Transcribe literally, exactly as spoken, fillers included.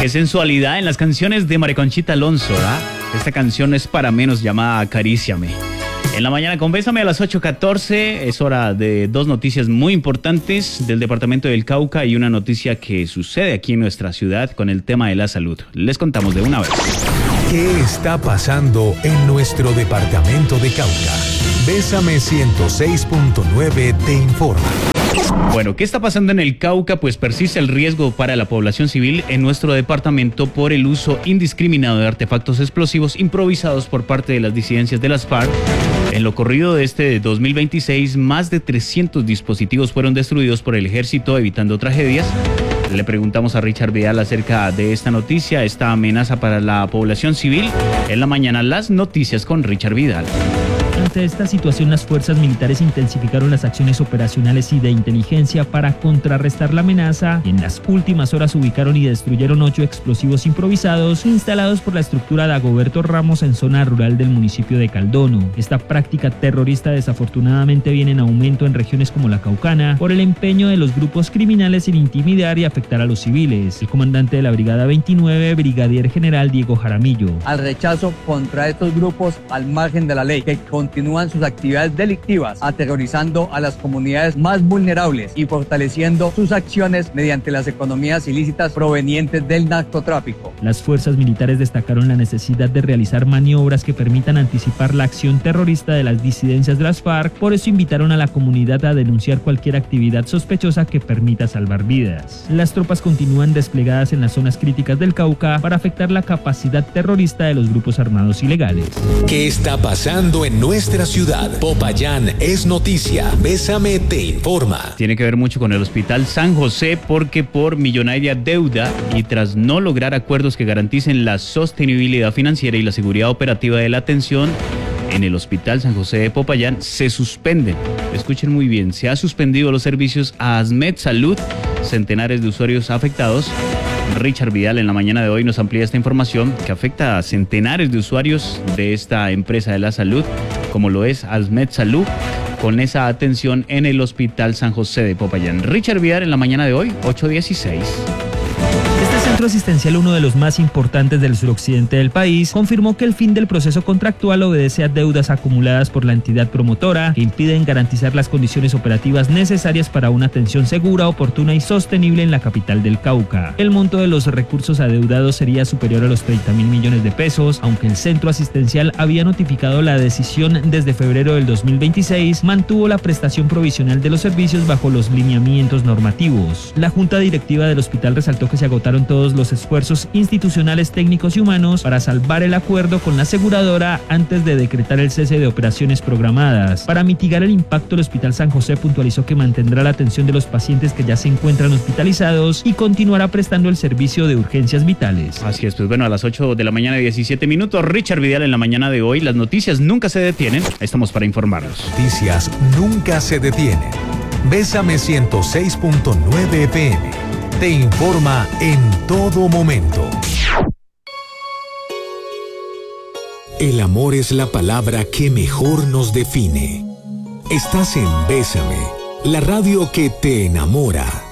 Qué sensualidad en las canciones de María Conchita Alonso, ¿ah? Esta canción es para menos, llamada Acaríciame. En la mañana con Bésame a las ocho catorce es hora de dos noticias muy importantes del departamento del Cauca y una noticia que sucede aquí en nuestra ciudad con el tema de la salud. Les contamos de una vez. ¿Qué está pasando en nuestro departamento de Cauca? Bésame ciento seis punto nueve te informa. Bueno, ¿qué está pasando en el Cauca? Pues persiste el riesgo para la población civil en nuestro departamento por el uso indiscriminado de artefactos explosivos improvisados por parte de las disidencias de las FARC. En lo corrido de este dos mil veintiséis, más de trescientos dispositivos fueron destruidos por el ejército, evitando tragedias. Le preguntamos a Richard Vidal acerca de esta noticia, esta amenaza para la población civil. En la mañana, las noticias con Richard Vidal. Ante esta situación, las fuerzas militares intensificaron las acciones operacionales y de inteligencia para contrarrestar la amenaza. En las últimas horas ubicaron y destruyeron ocho explosivos improvisados instalados por la estructura Dagoberto Ramos en zona rural del municipio de Caldono. Esta práctica terrorista desafortunadamente viene en aumento en regiones como la Caucana por el empeño de los grupos criminales en intimidar y afectar a los civiles. El comandante de la Brigada veintinueve, Brigadier General Diego Jaramillo. Al rechazo contra estos grupos al margen de la ley, que con continúan sus actividades delictivas, aterrorizando a las comunidades más vulnerables y fortaleciendo sus acciones mediante las economías ilícitas provenientes del narcotráfico. Las fuerzas militares destacaron la necesidad de realizar maniobras que permitan anticipar la acción terrorista de las disidencias de las FARC, por eso invitaron a la comunidad a denunciar cualquier actividad sospechosa que permita salvar vidas. Las tropas continúan desplegadas en las zonas críticas del Cauca para afectar la capacidad terrorista de los grupos armados ilegales. ¿Qué está pasando en nuestra Nuestra ciudad? Popayán es noticia. Bésame te informa. Tiene que ver mucho con el Hospital San José porque por millonaria deuda y tras no lograr acuerdos que garanticen la sostenibilidad financiera y la seguridad operativa de la atención en el Hospital San José de Popayán, se suspenden. Escuchen muy bien, se ha suspendido los servicios a ASMED Salud, centenares de usuarios afectados. Richard Vidal en la mañana de hoy nos amplía esta información que afecta a centenares de usuarios de esta empresa de la salud, como lo es ASMED Salud, con esa atención en el Hospital San José de Popayán. Richard Vidal en la mañana de hoy, ocho dieciséis. Este centro asistencial, uno de los más importantes del suroccidente del país, confirmó que el fin del proceso contractual obedece a deudas acumuladas por la entidad promotora que impiden garantizar las condiciones operativas necesarias para una atención segura, oportuna y sostenible en la capital del Cauca. El monto de los recursos adeudados sería superior a los treinta mil millones de pesos, aunque el centro asistencial había notificado la decisión desde febrero del dos mil veintiséis, mantuvo la prestación provisional de los servicios bajo los lineamientos normativos. La junta directiva del hospital resaltó que se agotaron todos los esfuerzos institucionales, técnicos y humanos para salvar el acuerdo con la aseguradora antes de decretar el cese de operaciones programadas. Para mitigar el impacto, el Hospital San José puntualizó que mantendrá la atención de los pacientes que ya se encuentran hospitalizados y continuará prestando el servicio de urgencias vitales. Así es, pues bueno, a las ocho de la mañana, diecisiete minutos, Richard Vidal en la mañana de hoy. Las noticias nunca se detienen, estamos para informarlos. Noticias nunca se detienen. Bésame ciento seis punto nueve F M. Te informa en todo momento. El amor es la palabra que mejor nos define. Estás en Bésame, la radio que te enamora.